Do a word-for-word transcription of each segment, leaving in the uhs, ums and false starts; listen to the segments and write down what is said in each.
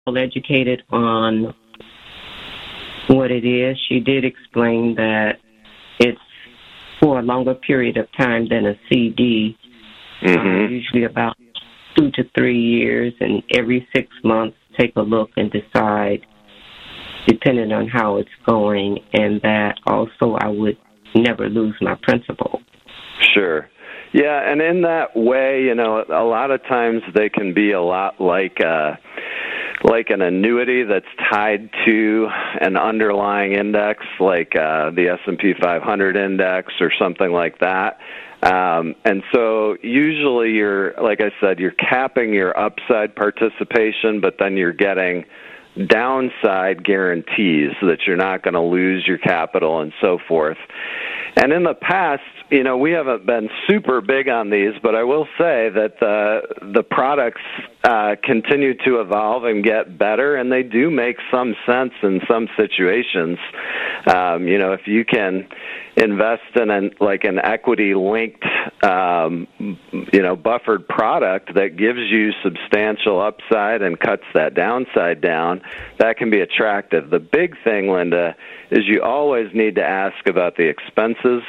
educated on what it is. She did explain that it's for a longer period of time than a C D, mm-hmm. uh, usually about two to three years, and every six months take a look and decide, depending on how it's going, and that also I would never lose my principal. Sure. Yeah, and in that way, you know, a lot of times they can be a lot like uh, like an annuity that's tied to an underlying index, like uh, the S and P five hundred index or something like that. Um, and so usually you're, like I said, you're capping your upside participation, but then you're getting downside guarantees that you're not going to lose your capital and so forth. And in the past, you know, we haven't been super big on these, but I will say that the the products uh, continue to evolve and get better, and they do make some sense in some situations. Um, you know, if you can invest in an like an equity-linked, um, you know, buffered product that gives you substantial upside and cuts that downside down, that can be attractive. The big thing, Linda, is you always need to ask about the expenses.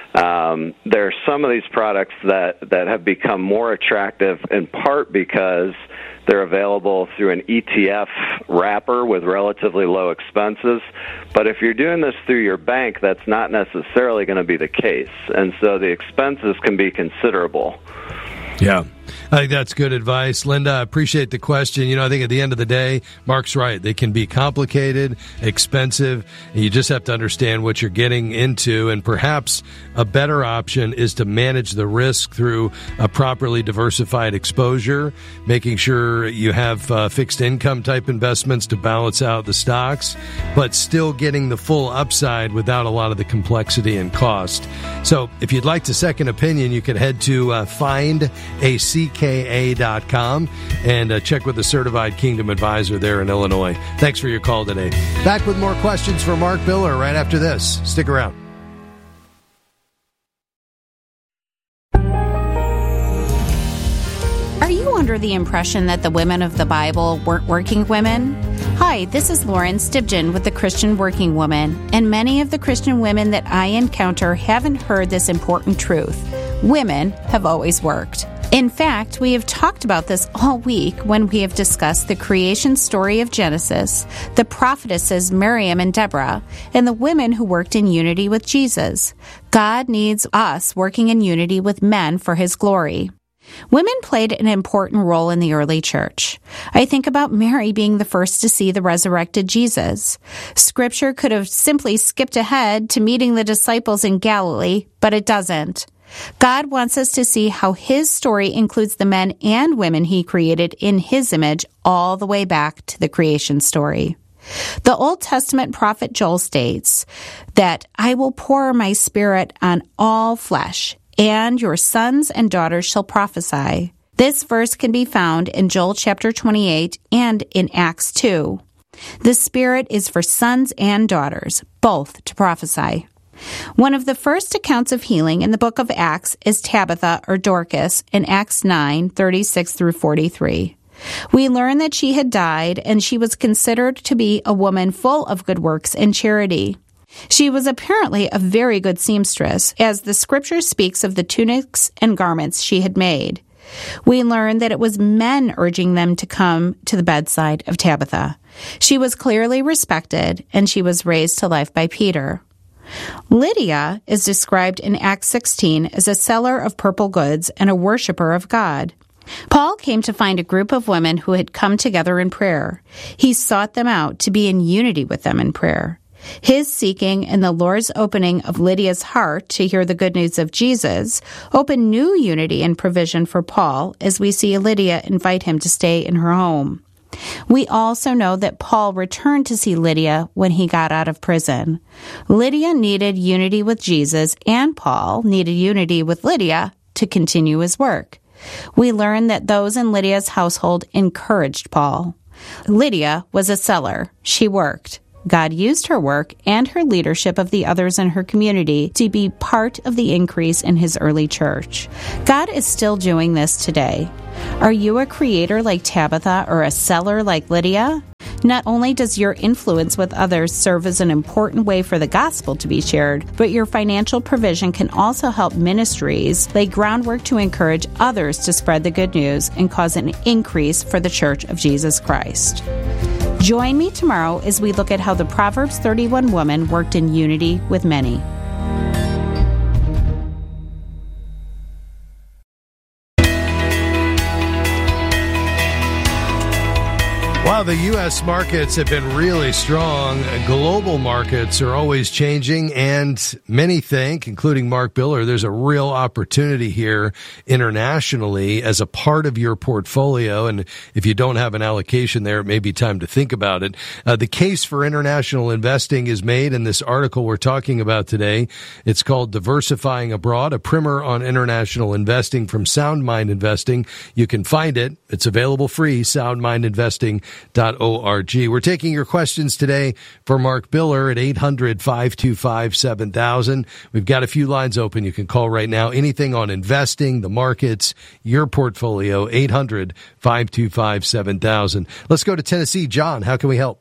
Um, there are some of these products that, that have become more attractive in part because they're available through an E T F wrapper with relatively low expenses. But if you're doing this through your bank, that's not necessarily going to be the case. And so the expenses can be considerable. Yeah, I think that's good advice. Linda, I appreciate the question. You know, I think at the end of the day, Mark's right. They can be complicated, expensive, and you just have to understand what you're getting into. And perhaps a better option is to manage the risk through a properly diversified exposure, making sure you have uh, fixed income type investments to balance out the stocks, but still getting the full upside without a lot of the complexity and cost. So if you'd like to second opinion, you can head to uh, find a C K A dot com and uh, check with the certified Kingdom advisor there in Illinois. Thanks for your call today. Back with more questions for Mark Biller right after this. Stick around. Are you under the impression that the women of the Bible weren't working women? Hi, this is Lauren Stibgen with the Christian Working Woman, and many of the Christian women that I encounter haven't heard this important truth. Women have always worked. In fact, we have talked about this all week when we have discussed the creation story of Genesis, the prophetesses Miriam and Deborah, and the women who worked in unity with Jesus. God needs us working in unity with men for His glory. Women played an important role in the early church. I think about Mary being the first to see the resurrected Jesus. Scripture could have simply skipped ahead to meeting the disciples in Galilee, but it doesn't. God wants us to see how His story includes the men and women He created in His image all the way back to the creation story. The Old Testament prophet Joel states that I will pour my Spirit on all flesh, and your sons and daughters shall prophesy. This verse can be found in Joel chapter twenty-eight and in Acts two. The Spirit is for sons and daughters, both to prophesy. One of the first accounts of healing in the book of Acts is Tabitha or Dorcas in Acts nine, thirty-six through forty-three. We learn that she had died and she was considered to be a woman full of good works and charity. She was apparently a very good seamstress, as the scripture speaks of the tunics and garments she had made. We learn that it was men urging them to come to the bedside of Tabitha. She was clearly respected, and she was raised to life by Peter. Lydia is described in Acts sixteen as a seller of purple goods and a worshiper of God. Paul came to find a group of women who had come together in prayer. He sought them out to be in unity with them in prayer. His seeking and the Lord's opening of Lydia's heart to hear the good news of Jesus opened new unity and provision for Paul, as we see Lydia invite him to stay in her home. We also know that Paul returned to see Lydia when he got out of prison. Lydia needed unity with Jesus, and Paul needed unity with Lydia to continue his work. We learn that those in Lydia's household encouraged Paul. Lydia was a seller. She worked. God used her work and her leadership of the others in her community to be part of the increase in His early church. God is still doing this today. Are you a creator like Tabitha or a seller like Lydia? Not only does your influence with others serve as an important way for the gospel to be shared, but your financial provision can also help ministries lay groundwork to encourage others to spread the good news and cause an increase for the Church of Jesus Christ. Join me tomorrow as we look at how the Proverbs thirty-one woman worked in unity with many. Wow, the U S markets have been really strong. Global markets are always changing, and many think, including Mark Biller, there's a real opportunity here internationally as a part of your portfolio. And if you don't have an allocation there, it may be time to think about it. Uh, the case for international investing is made in this article we're talking about today. It's called Diversifying Abroad, a primer on international investing from Sound Mind Investing. You can find it. It's available free, sound mind investing dot org. We're taking your questions today for Mark Biller at eight hundred, five two five, seven thousand. We've got a few lines open. You can call right now. Anything on investing, the markets, your portfolio, eight hundred, five two five, seven thousand. Let's go to Tennessee. John, how can we help?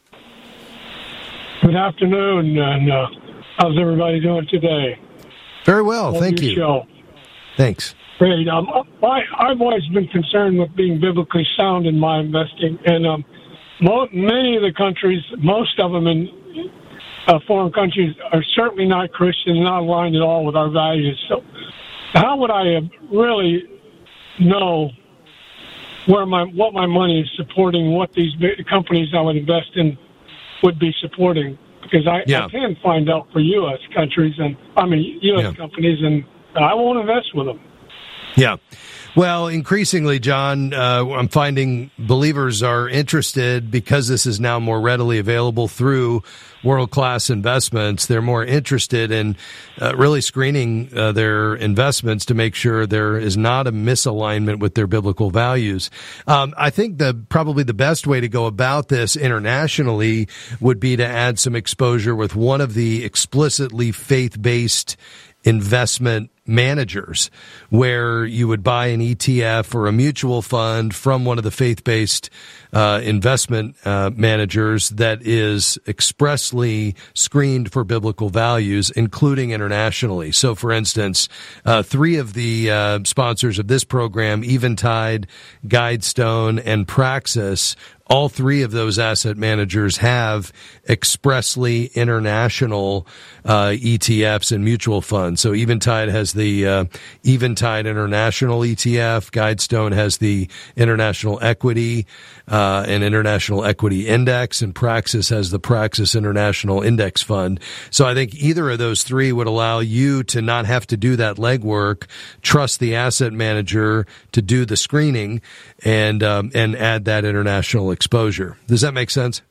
Good afternoon, and uh, how's everybody doing today? Very well, Love thank your you. Show. Thanks. Great. Um, I, I've always been concerned with being biblically sound in my investing, and um, mo- many of the countries, most of them in uh, foreign countries, are certainly not Christian, not aligned at all with our values. So, how would I uh, really know where my what my money is supporting, what these big companies I would invest in would be supporting? Because I, yeah. I can find out for U S countries and I mean U S yeah. companies, and I won't invest with them. Yeah. Well, increasingly, John, uh, I'm finding believers are interested because this is now more readily available through world-class investments. They're more interested in uh, really screening uh, their investments to make sure there is not a misalignment with their biblical values. Um, I think the probably the best way to go about this internationally would be to add some exposure with one of the explicitly faith-based investment managers, where you would buy an E T F or a mutual fund from one of the faith-based uh, investment uh, managers that is expressly screened for biblical values, including internationally. So, for instance, uh, three of the uh, sponsors of this program, Eventide, Guidestone, and Praxis, all three of those asset managers have expressly international uh, E T Fs and mutual funds. So Eventide has the uh, Eventide International E T F. Guidestone has the International Equity uh, and International Equity Index, and Praxis has the Praxis International Index Fund. So I think either of those three would allow you to not have to do that legwork, trust the asset manager to do the screening, and um, and add that international exposure. Does that make sense?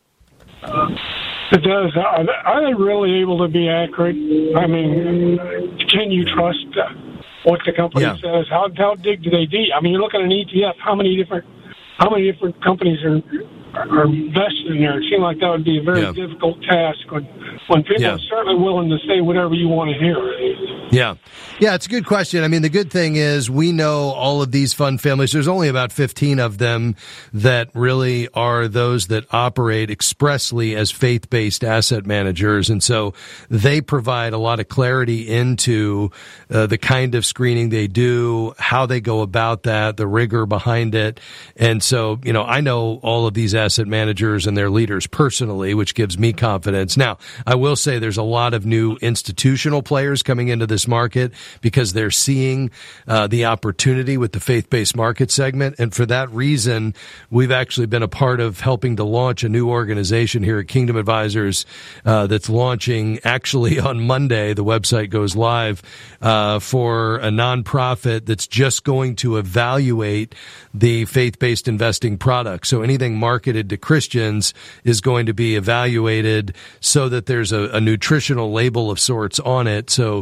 It does. Are they, are they really able to be accurate? I mean, can you trust uh, what the company yeah. says? How how big do they dig? I mean, you look at an E T F. How many different how many different companies are are invested in there? It seems like that would be a very yeah. difficult task when when people yeah. are certainly willing to say whatever you want to hear. Yeah. Yeah, it's a good question. I mean, the good thing is we know all of these fund families. There's only about fifteen of them that really are those that operate expressly as faith-based asset managers. And so they provide a lot of clarity into uh, the kind of screening they do, how they go about that, the rigor behind it. And so, you know, I know all of these asset managers and their leaders personally, which gives me confidence. Now, I will say there's a lot of new institutional players coming into this market because they're seeing uh, the opportunity with the faith-based market segment. And for that reason, we've actually been a part of helping to launch a new organization here at Kingdom Advisors uh, that's launching actually on Monday. The website goes live uh, for a nonprofit that's just going to evaluate the faith-based investing products. So anything marketed to Christians is going to be evaluated so that there's a, a nutritional label of sorts on it. So God's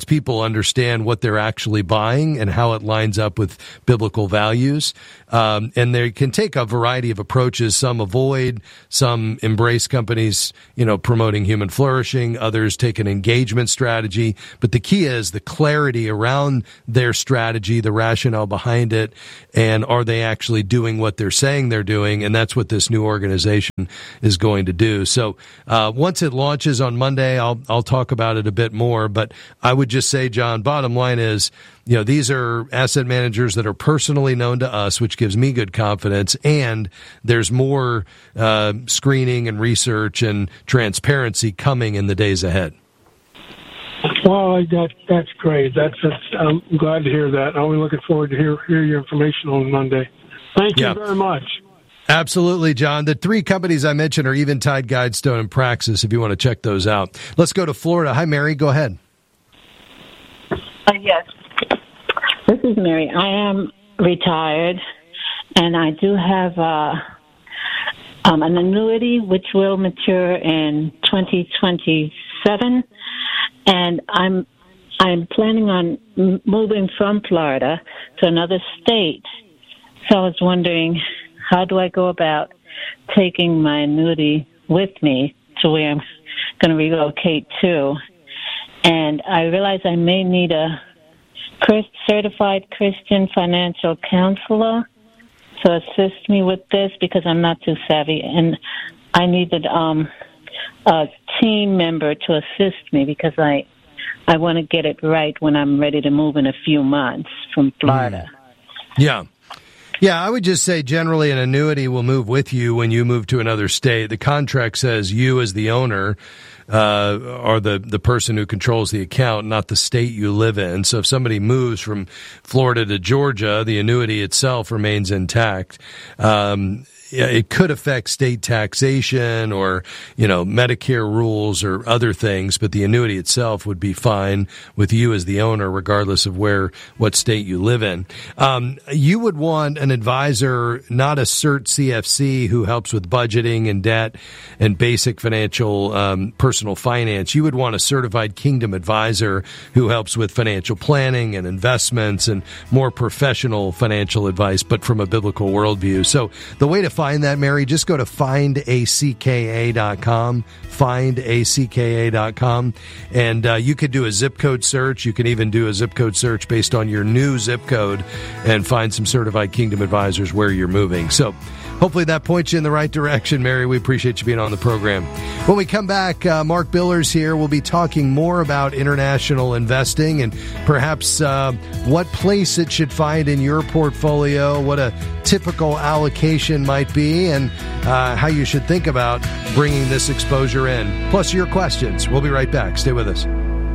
lets people understand what they're actually buying and how it lines up with biblical values. Um, and they can take a variety of approaches. Some avoid, some embrace companies, you know, promoting human flourishing. Others take an engagement strategy. But the key is the clarity around their strategy, the rationale behind it, and are they actually doing what they're saying they're doing? And that's what this new organization is going to do. So uh, once it launches on Monday, I'll I'll talk about it a bit more. But I would just say, John, bottom line is, you know, these are asset managers that are personally known to us, which gives me good confidence. And there's more uh, screening and research and transparency coming in the days ahead. Well, that, that's great. That's, that's I'm glad to hear that. I'll be looking forward to hear, hear your information on Monday. Thank you yeah. very much. Absolutely, John. The three companies I mentioned are Eventide, Guidestone, and Praxis, if you want to check those out. Let's go to Florida. Hi, Mary. Go ahead. Uh, yes. This is Mary. I am retired, and I do have uh, um, an annuity which will mature in twenty twenty-seven, and I'm I'm planning on m- moving from Florida to another state. So I was wondering, how do I go about taking my annuity with me to where I'm going to relocate to? And I realize I may need a certified Christian financial counselor to assist me with this because I'm not too savvy, and I needed um, a team member to assist me because I I want to get it right when I'm ready to move in a few months from Florida. Mm. Yeah. Yeah, I would just say generally an annuity will move with you when you move to another state. The contract says you as the owner uh, are the, the person who controls the account, not the state you live in. So if somebody moves from Florida to Georgia, the annuity itself remains intact. Um It could affect state taxation or, you know, Medicare rules or other things, but the annuity itself would be fine with you as the owner, regardless of where, what state you live in. Um, you would want an advisor, not a cert C F C who helps with budgeting and debt and basic financial, um, personal finance. You would want a certified Kingdom advisor who helps with financial planning and investments and more professional financial advice, but from a biblical worldview. So the way to find that, Mary, just go to find a c k a dot com, find a c k a dot com, and uh, you could do a zip code search. You can even do a zip code search based on your new zip code and find some certified Kingdom advisors where you're moving. So hopefully that points you in the right direction, Mary. We appreciate you being on the program. When we come back, uh, Mark Billers here. We'll be talking more about international investing and perhaps uh, what place it should find in your portfolio, what a typical allocation might be, and uh, how you should think about bringing this exposure in. Plus your questions. We'll be right back. Stay with us.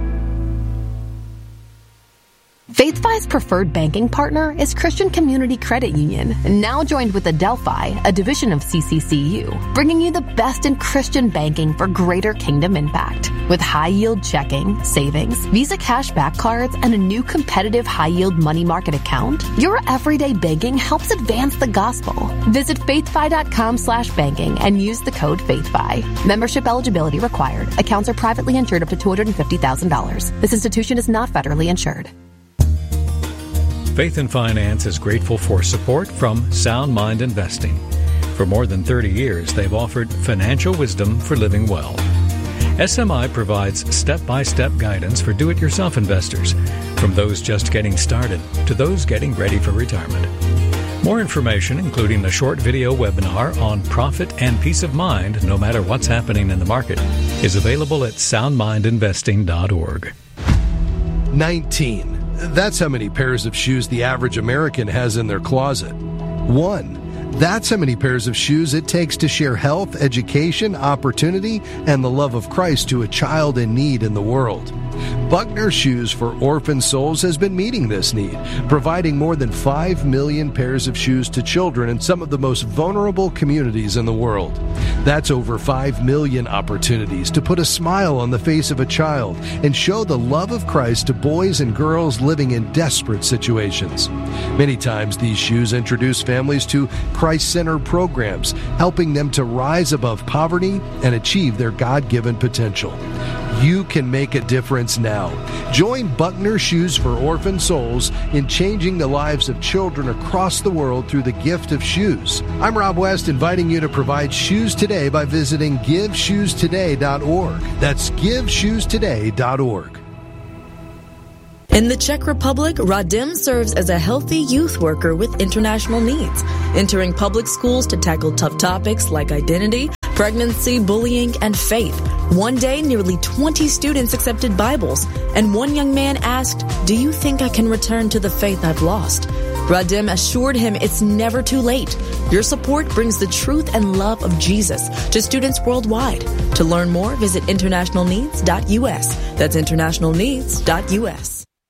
FaithFi's preferred banking partner is Christian Community Credit Union, now joined with Adelphi, a division of C C C U, bringing you the best in Christian banking for greater kingdom impact. With high-yield checking, savings, Visa cashback cards, and a new competitive high-yield money market account, your everyday banking helps advance the gospel. Visit faithfi.com slash banking and use the code FaithFi. Membership eligibility required. Accounts are privately insured up to two hundred fifty thousand dollars. This institution is not federally insured. Faith and Finance is grateful for support from Sound Mind Investing. For more than thirty years, they've offered financial wisdom for living well. S M I provides step-by-step guidance for do-it-yourself investors, from those just getting started to those getting ready for retirement. More information, including the short video webinar on profit and peace of mind, no matter what's happening in the market, is available at sound mind investing dot org. nineteen. That's how many pairs of shoes the average American has in their closet. One. That's how many pairs of shoes it takes to share health, education, opportunity, and the love of Christ to a child in need in the world. Buckner Shoes for Orphan Souls has been meeting this need, providing more than five million pairs of shoes to children in some of the most vulnerable communities in the world. That's over five million opportunities to put a smile on the face of a child and show the love of Christ to boys and girls living in desperate situations. Many times these shoes introduce families to Christ-centered programs, helping them to rise above poverty and achieve their God-given potential. You can make a difference now. Join Buckner Shoes for Orphan Souls in changing the lives of children across the world through the gift of shoes. I'm Rob West, inviting you to provide shoes today by visiting give shoes today dot org. That's give shoes today dot org. In the Czech Republic, Radim serves as a healthy youth worker with international needs, entering public schools to tackle tough topics like identity, pregnancy, bullying, and faith. One day, nearly twenty students accepted Bibles, and one young man asked, "Do you think I can return to the faith I've lost?" Radim assured him it's never too late. Your support brings the truth and love of Jesus to students worldwide. To learn more, visit international needs dot U S. That's international needs dot U S.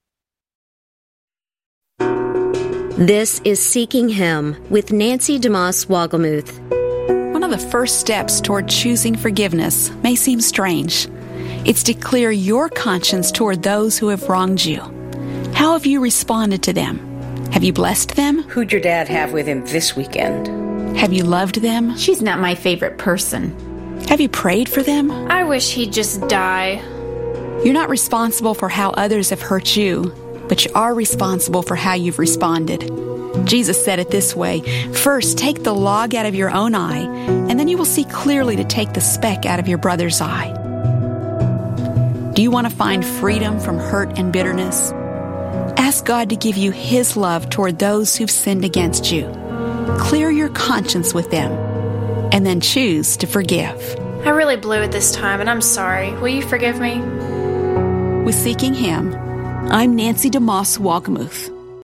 This is Seeking Him with Nancy DeMoss Wogelmuth. One of the first steps toward choosing forgiveness may seem strange. It's to clear your conscience toward those who have wronged you. How have you responded to them? Have you blessed them? Who'd your dad have with him this weekend? Have you loved them? She's not my favorite person. Have you prayed for them? I wish he'd just die. You're not responsible for how others have hurt you, but you are responsible for how you've responded. Jesus said it this way: first, take the log out of your own eye, and then you will see clearly to take the speck out of your brother's eye. Do you want to find freedom from hurt and bitterness? Ask God to give you His love toward those who've sinned against you. Clear your conscience with them, and then choose to forgive. I really blew it this time, and I'm sorry. Will you forgive me? With Seeking Him, I'm Nancy DeMoss Wogelmuth.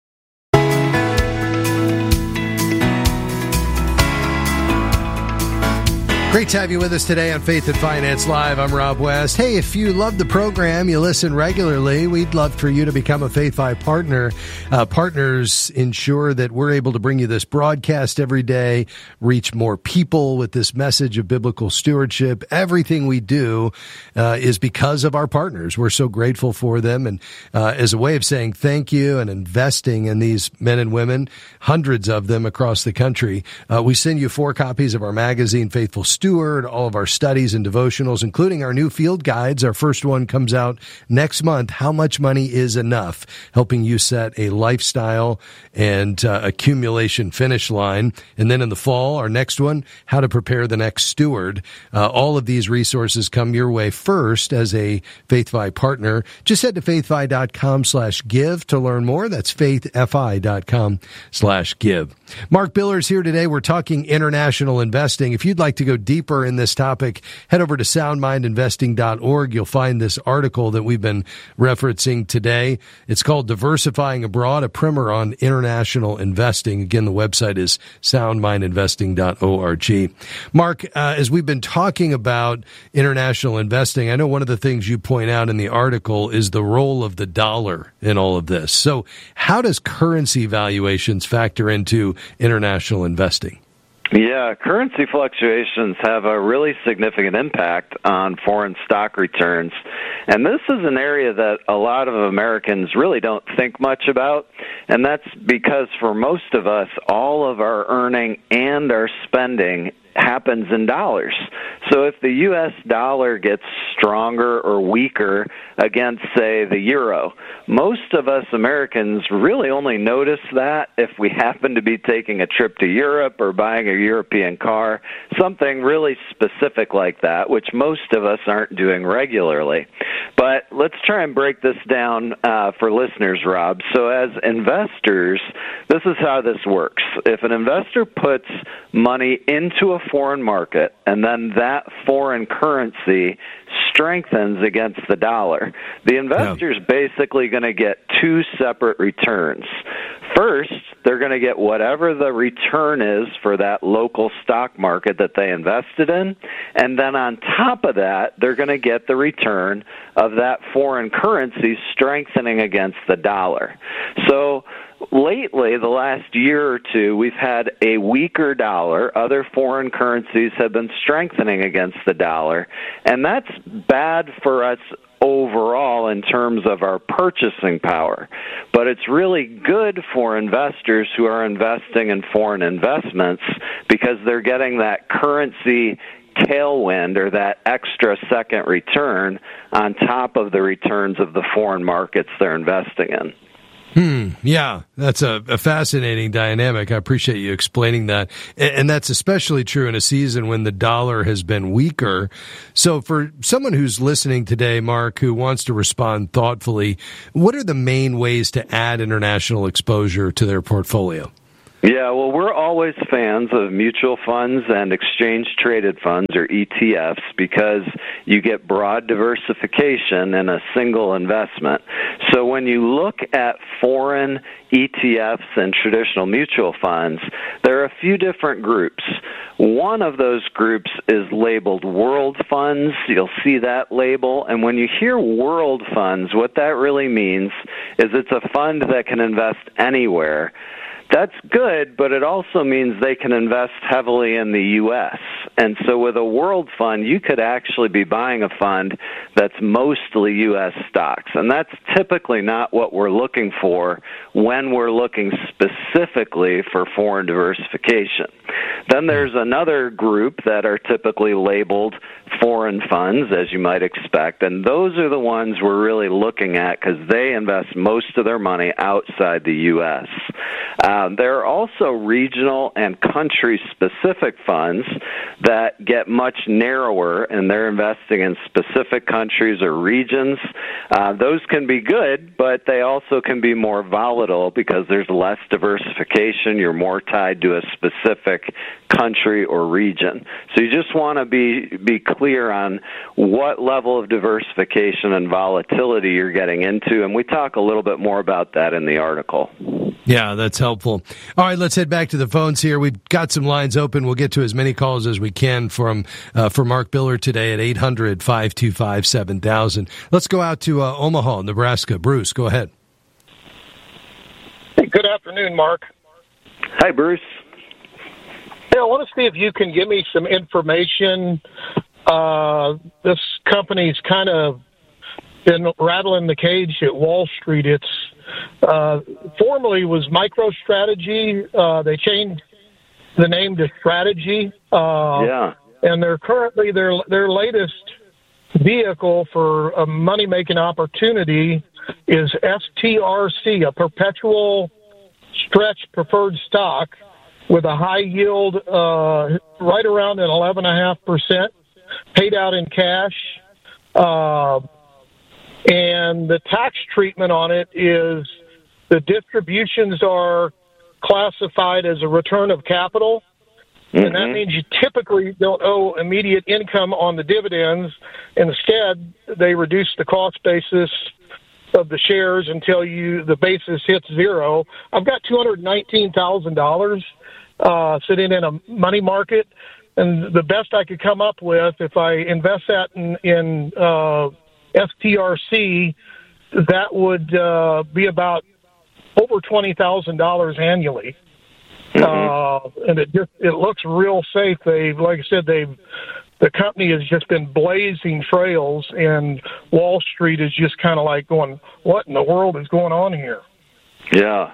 Great to have you with us today on Faith and Finance Live. I'm Rob West. Hey, if you love the program, you listen regularly, we'd love for you to become a Faith Five partner. Uh, partners ensure that we're able to bring you this broadcast every day, reach more people with this message of biblical stewardship. Everything we do uh, is because of our partners. We're so grateful for them. And uh, as a way of saying thank you and investing in these men and women, hundreds of them across the country, uh, we send you four copies of our magazine, Faithful Steward, all of our studies and devotionals, including our new field guides. Our first one comes out next month, How Much Money is Enough, helping you set a lifestyle and uh, accumulation finish line. And then in the fall, our next one, How to Prepare the Next Steward. Uh, all of these resources come your way first as a FaithFi partner. Just head to faithfi.com slash give to learn more. That's faithfi.com slash give. Mark Biller's here today. We're talking international investing. If you'd like to go deeper in this topic, head over to sound mind investing dot org. You'll find this article that we've been referencing today. It's called Diversifying Abroad, a primer on international investing. Again, the website is sound mind investing dot org. Mark, uh, as we've been talking about international investing, I know one of the things you point out in the article is the role of the dollar in all of this. So how does currency valuations factor into international investing? Yeah, currency fluctuations have a really significant impact on foreign stock returns. And this is an area that a lot of Americans really don't think much about. And that's because for most of us, all of our earning and our spending happens in dollars. So if the U S dollar gets stronger or weaker against, say, the euro, most of us Americans really only notice that if we happen to be taking a trip to Europe or buying a European car, something really specific like that, which most of us aren't doing regularly. But let's try and break this down uh, for listeners, Rob. So as investors, this is how this works. If an investor puts money into a foreign market and then that foreign currency strengthens against the dollar, the investor's yeah. basically going to get two separate returns. First, they're going to get whatever the return is for that local stock market that they invested in, and then on top of that, they're going to get the return of that foreign currency strengthening against the dollar. So lately, the last year or two, we've had a weaker dollar. Other foreign currencies have been strengthening against the dollar, and that's bad for us overall in terms of our purchasing power. But it's really good for investors who are investing in foreign investments because they're getting that currency tailwind or that extra second return on top of the returns of the foreign markets they're investing in. Hmm. Yeah, that's a, a fascinating dynamic. I appreciate you explaining that. And, and that's especially true in a season when the dollar has been weaker. So for someone who's listening today, Mark, who wants to respond thoughtfully, what are the main ways to add international exposure to their portfolio? Yeah, well, we're always fans of mutual funds and exchange-traded funds, or E T Fs, because you get broad diversification in a single investment. So when you look at foreign E T Fs and traditional mutual funds, there are a few different groups. One of those groups is labeled world funds. You'll see that label. And when you hear world funds, what that really means is it's a fund that can invest anywhere. That's good, but it also means they can invest heavily in the U S. And so with a world fund, you could actually be buying a fund that's mostly U S stocks. And that's typically not what we're looking for when we're looking specifically for foreign diversification. Then there's another group that are typically labeled foreign funds, as you might expect, and those are the ones we're really looking at because they invest most of their money outside the U S. Um, there are also regional and country-specific funds that get much narrower, and they're investing in specific countries or regions. Uh, those can be good, but they also can be more volatile because there's less diversification. You're more tied to a specific country or region. So you just want to be be clear on what level of diversification and volatility you're getting into, and we talk a little bit more about that in the article. Yeah, that's helpful. All right, let's head back to the phones here. We've got some lines open. We'll get to as many calls as we can from uh, for Mark Biller today at eight hundred, five two five, seven thousand. Let's go out to uh, Omaha, Nebraska. Bruce, go ahead. Hey, good afternoon, Mark. Hi, Bruce. Hey, I want to see if you can give me some information. Uh, this company's kind of been rattling the cage at Wall Street. It's uh, formerly was MicroStrategy. Uh, they changed the name to Strategy. Uh, yeah. And they're currently their their latest vehicle for a money making opportunity is S T R C, a perpetual stretch preferred stock with a high yield, uh, right around an eleven point five percent, paid out in cash. Uh, and the tax treatment on it is the distributions are classified as a return of capital. Mm-hmm. And that means you typically don't owe immediate income on the dividends. Instead, they reduce the cost basis of the shares until you the basis hits zero. I've got two hundred nineteen thousand dollars uh, sitting in a money market, and the best I could come up with, if I invest that in, in uh, S T R C, that would uh, be about over twenty thousand dollars annually. Mm-hmm. Uh, and it just it looks real safe. They, like I said, they've the company has just been blazing trails, and Wall Street is just kind of like going, "What in the world is going on here?" Yeah,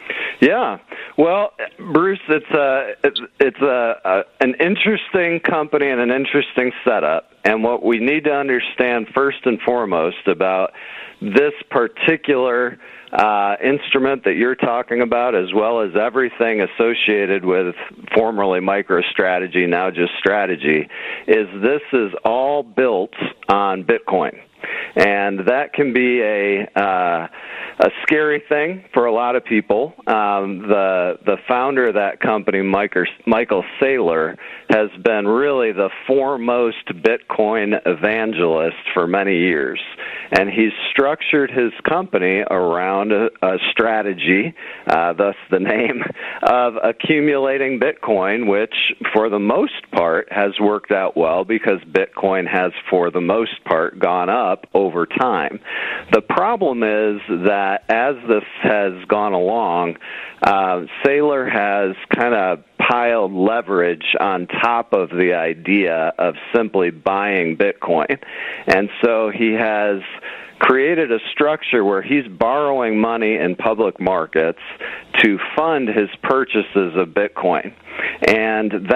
yeah. Well, Bruce, it's a it's, it's a, a an interesting company and an interesting setup. And what we need to understand first and foremost about this particular uh, instrument that you're talking about, as well as everything associated with formerly MicroStrategy, now just Strategy, is this is all built on Bitcoin. And that can be a uh, a scary thing for a lot of people. Um, the the founder of that company, Michael, Michael Saylor, has been really the foremost Bitcoin evangelist for many years. And he's structured his company around a, a strategy, uh, thus the name, of accumulating Bitcoin, which for the most part has worked out well because Bitcoin has for the most part gone up over time. The problem is that as this has gone along, uh, Saylor has kind of piled leverage on top of the idea of simply buying Bitcoin. And so he has created a structure where he's borrowing money in public markets to fund his purchases of Bitcoin. And that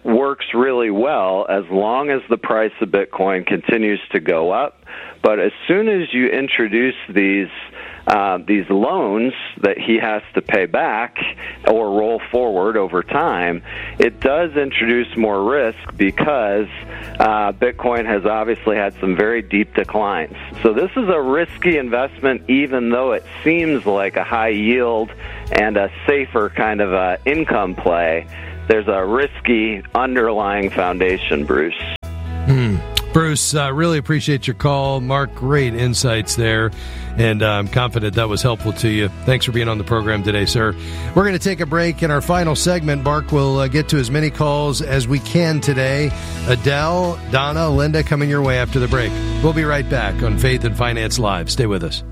works really well as long as the price of Bitcoin continues to go up. But as soon as you introduce these uh, these loans that he has to pay back or roll forward over time, it does introduce more risk because uh, Bitcoin has obviously had some very deep declines. So this is a risky investment, even though it seems like a high yield and a safer kind of uh, income play. There's a risky underlying foundation, Bruce. Hmm. Bruce, I uh, really appreciate your call. Mark, great insights there, and uh, I'm confident that was helpful to you. Thanks for being on the program today, sir. We're going to take a break. In our final segment, Mark will uh, get to as many calls as we can today. Adele, Donna, Linda coming your way after the break. We'll be right back on Faith and Finance Live. Stay with us.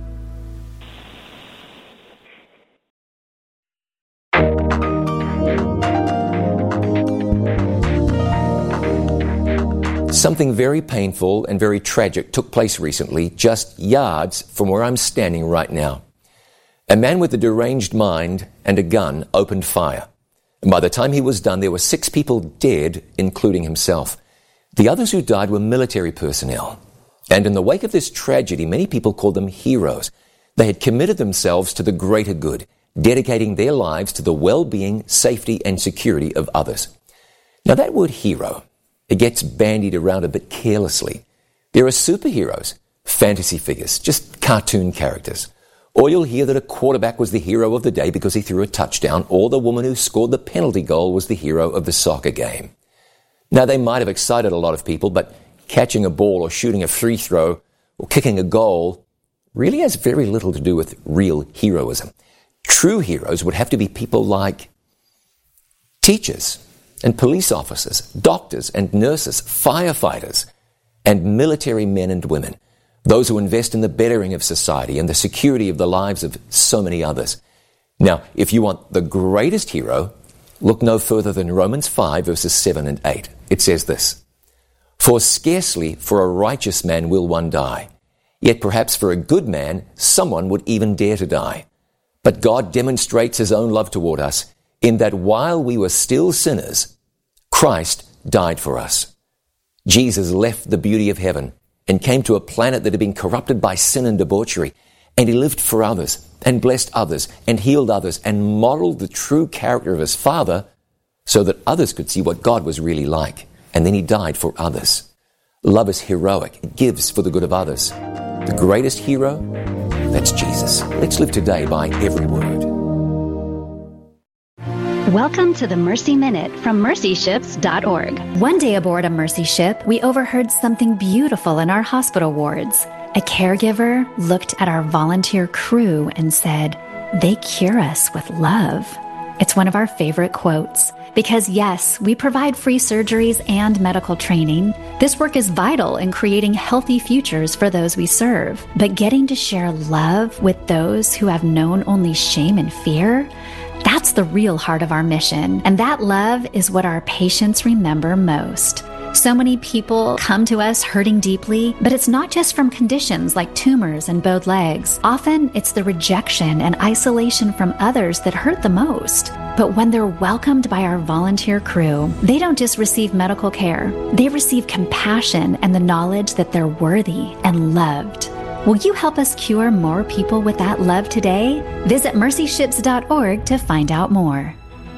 Something very painful and very tragic took place recently, just yards from where I'm standing right now. A man with a deranged mind and a gun opened fire. And by the time he was done, there were six people dead, including himself. The others who died were military personnel. And in the wake of this tragedy, many people called them heroes. They had committed themselves to the greater good, dedicating their lives to the well-being, safety, and security of others. Now that word hero, it gets bandied around a bit carelessly. There are superheroes, fantasy figures, just cartoon characters. Or you'll hear that a quarterback was the hero of the day because he threw a touchdown, or the woman who scored the penalty goal was the hero of the soccer game. Now, they might have excited a lot of people, but catching a ball or shooting a free throw or kicking a goal really has very little to do with real heroism. True heroes would have to be people like teachers and police officers, doctors and nurses, firefighters, and military men and women, those who invest in the bettering of society and the security of the lives of so many others. Now, if you want the greatest hero, look no further than Romans five, verses seven and eight. It says this, "For scarcely for a righteous man will one die, yet perhaps for a good man someone would even dare to die. But God demonstrates his own love toward us, in that while we were still sinners, Christ died for us." Jesus left the beauty of heaven and came to a planet that had been corrupted by sin and debauchery, and he lived for others and blessed others and healed others and modeled the true character of his Father so that others could see what God was really like. And then he died for others. Love is heroic. It gives for the good of others. The greatest hero, that's Jesus. Let's live today by every word. Welcome to the Mercy Minute from mercy ships dot org. One day aboard a Mercy ship, we overheard something beautiful in our hospital wards. A caregiver looked at our volunteer crew and said, "They cure us with love." It's one of our favorite quotes. Because yes, we provide free surgeries and medical training. This work is vital in creating healthy futures for those we serve. But getting to share love with those who have known only shame and fear, that's the real heart of our mission. And that love is what our patients remember most. So many people come to us hurting deeply, but it's not just from conditions like tumors and bowed legs. Often it's the rejection and isolation from others that hurt the most. But when they're welcomed by our volunteer crew, they don't just receive medical care. They receive compassion and the knowledge that they're worthy and loved. Will you help us cure more people with that love today? Visit mercy ships dot org to find out more.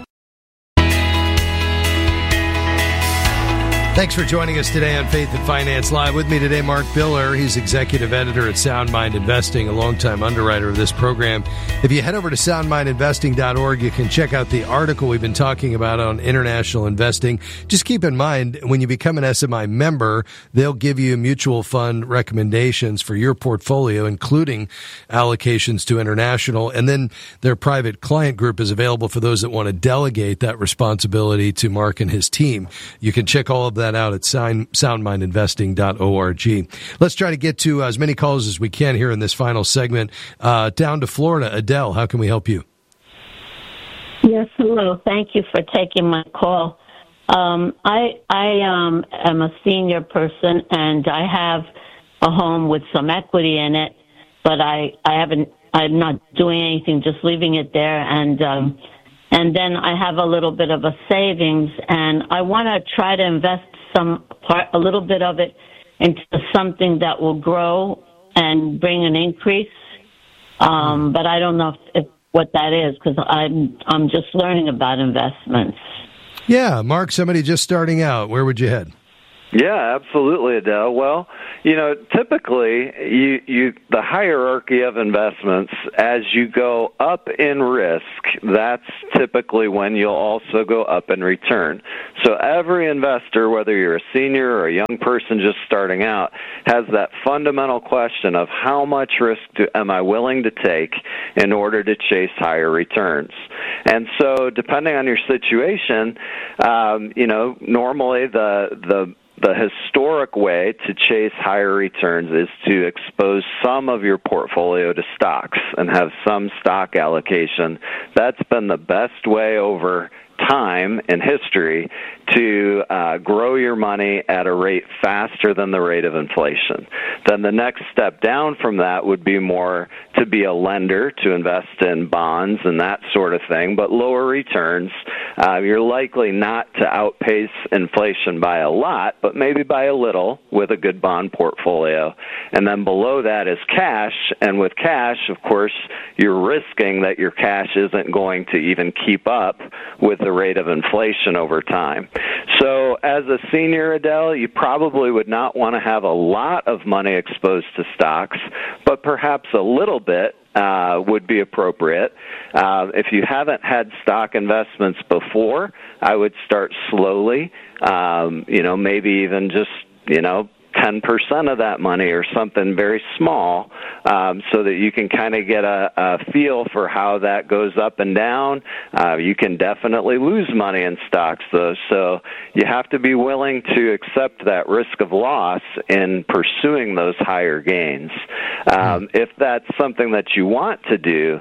Thanks for joining us today on Faith and Finance Live. With me today, Mark Biller. He's executive editor at Sound Mind Investing, a longtime underwriter of this program. If you head over to sound mind investing dot org, you can check out the article we've been talking about on international investing. Just keep in mind, when you become an S M I member, they'll give you mutual fund recommendations for your portfolio, including allocations to international. And then their private client group is available for those that want to delegate that responsibility to Mark and his team. You can check all of that out at sound mind investing dot org. Let's try to get to as many calls as we can here in this final segment. Uh, down to Florida. Adele, how can we help you? Yes, hello. Thank you for taking my call. Um, I I um, am a senior person, and I have a home with some equity in it, but I, I haven't, I'm not doing anything, just leaving it there. And um, and then I have a little bit of a savings, and I want to try to invest some part, a little bit of it into something that will grow and bring an increase. Um, but I don't know if, if what that is, because I'm I'm just learning about investments. Yeah, Mark, somebody just starting out, where would you head? Yeah, absolutely, Adele. Well, you know, typically, you, you the hierarchy of investments, as you go up in risk, that's typically when you'll also go up in return. So every investor, whether you're a senior or a young person just starting out, has that fundamental question of how much risk do, am I willing to take in order to chase higher returns? And so depending on your situation, um, you know, normally the the The historic way to chase higher returns is to expose some of your portfolio to stocks and have some stock allocation. That's been the best way over time in history to uh, grow your money at a rate faster than the rate of inflation. Then the next step down from that would be more to be a lender, to invest in bonds and that sort of thing, but lower returns. Uh, you're likely not to outpace inflation by a lot, but maybe by a little with a good bond portfolio. And then below that is cash, and with cash, of course, you're risking that your cash isn't going to even keep up with the rate of inflation over time. So as a senior, Adele, you probably would not want to have a lot of money exposed to stocks, but perhaps a little bit uh, would be appropriate. Uh, if you haven't had stock investments before, I would start slowly, um, you know, maybe even just, you know, ten percent of that money or something very small, um, so that you can kind of get a, a feel for how that goes up and down. Uh, you can definitely lose money in stocks, though, so you have to be willing to accept that risk of loss in pursuing those higher gains. Um, if that's something that you want to do,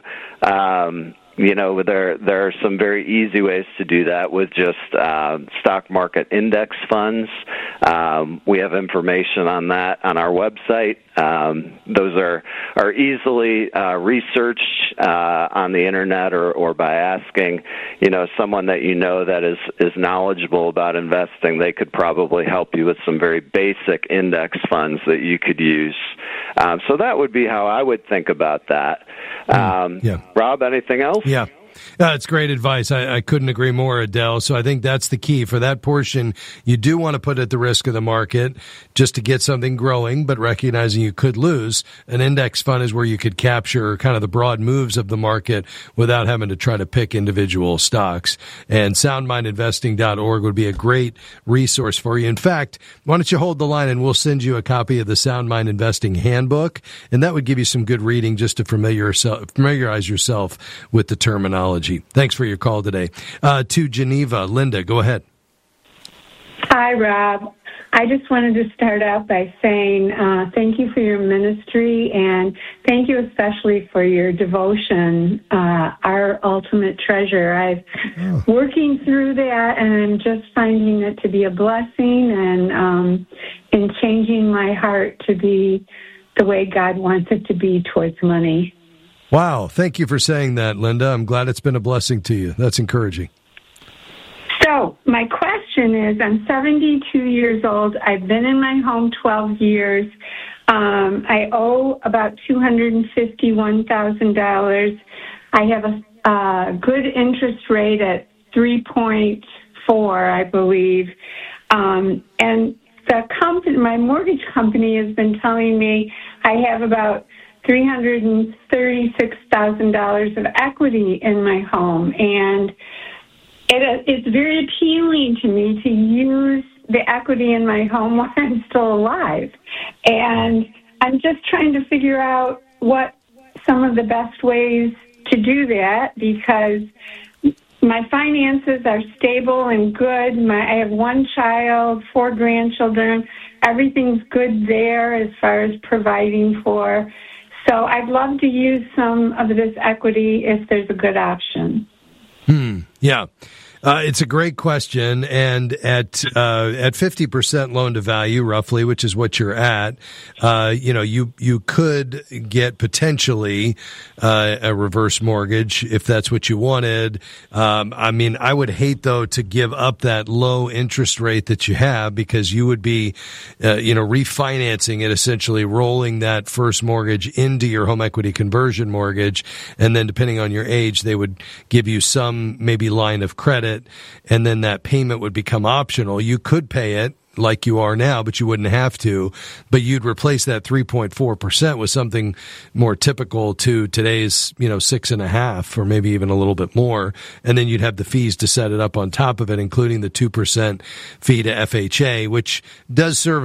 um, you know, there there are some very easy ways to do that with just uh, stock market index funds. Um, we have information on that on our website. Um, those are are easily uh, researched uh, on the internet or, or by asking, you know, someone that you know that is, is knowledgeable about investing. They could probably help you with some very basic index funds that you could use. Um, so that would be how I would think about that. Um, yeah. Rob, anything else? Yeah. Uh, it's great advice. I, I couldn't agree more, Adele. So I think that's the key for that portion. You do want to put at the risk of the market just to get something growing, but recognizing you could lose. An index fund is where you could capture kind of the broad moves of the market without having to try to pick individual stocks. And sound mind investing dot org would be a great resource for you. In fact, why don't you hold the line and we'll send you a copy of the Sound Mind Investing Handbook, and that would give you some good reading just to familiarize yourself with the terminology. Thanks for your call today. Uh, to Geneva, Linda, go ahead. Hi, Rob. I just wanted to start out by saying uh, thank you for your ministry, and thank you especially for your devotion, uh, Our Ultimate Treasure. I've oh. working through that, and I'm just finding it to be a blessing and um, in changing my heart to be the way God wants it to be towards money. Wow. Thank you for saying that, Linda. I'm glad it's been a blessing to you. That's encouraging. So my question is, I'm seventy-two years old. I've been in my home twelve years. Um, I owe about two hundred fifty-one thousand dollars. I have a uh, good interest rate at three point four, I believe. Um, and the company, my mortgage company has been telling me I have about three hundred thirty-six thousand dollars of equity in my home, and it, it's very appealing to me to use the equity in my home while I'm still alive. And I'm just trying to figure out what some of the best ways to do that, because my finances are stable and good. My, I have one child, four grandchildren. Everything's good there as far as providing for. So I'd love to use some of this equity if there's a good option. Hmm. Yeah. Uh, it's a great question, and at uh, at fifty percent loan to value, roughly, which is what you're at, uh, you know, you you could get potentially uh, a reverse mortgage if that's what you wanted. Um, I mean, I would hate though to give up that low interest rate that you have, because you would be, uh, you know, refinancing it, essentially rolling that first mortgage into your home equity conversion mortgage, and then depending on your age, they would give you some maybe line of credit. And then that payment would become optional. You could pay it like you are now, but you wouldn't have to. But you'd replace that three point four percent with something more typical to today's, you know, six and a half, or maybe even a little bit more. And then you'd have the fees to set it up on top of it, including the two percent fee to F H A, which does serve